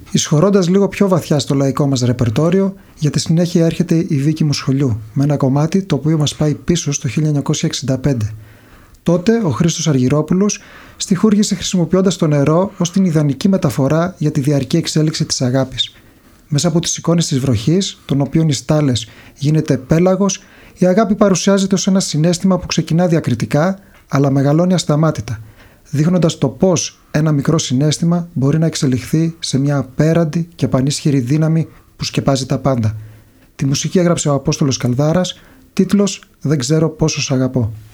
Εισχωρώντας λίγο πιο βαθιά στο λαϊκό μας ρεπερτόριο, για τη συνέχεια έρχεται η Βίκη Μοσχολιού, με ένα κομμάτι το οποίο μας πάει πίσω στο 1965. Τότε ο Χρήστος Αργυρόπουλος στιχούργησε χρησιμοποιώντας το νερό ως την ιδανική μεταφορά για τη διαρκή εξέλιξη της αγάπης. Μέσα από τις εικόνες της βροχής, των οποίων οι στάλες γίνεται πέλαγος, η αγάπη παρουσιάζεται ως ένα συναίσθημα που ξεκινά διακριτικά, αλλά μεγαλώνει ασταμάτητα, δείχνοντας το πώς ένα μικρό συναίσθημα μπορεί να εξελιχθεί σε μια απέραντη και πανίσχυρη δύναμη που σκεπάζει τα πάντα. Τη μουσική έγραψε ο Απόστολος Καλδάρας, τίτλος «Δεν ξέρω πόσο σ' αγαπώ».